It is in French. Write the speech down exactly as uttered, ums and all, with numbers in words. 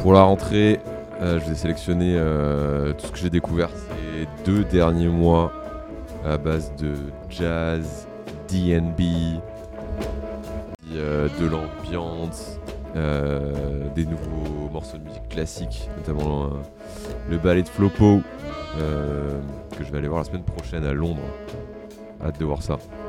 Pour la rentrée, euh, je vous ai sélectionné euh, tout ce que j'ai découvert ces deux derniers mois à base de jazz, D and B, euh, de l'ambiance, euh, des nouveaux morceaux de musique classique, notamment euh, le ballet de Flopo, euh, que je vais aller voir la semaine prochaine à Londres. Hâte de voir ça.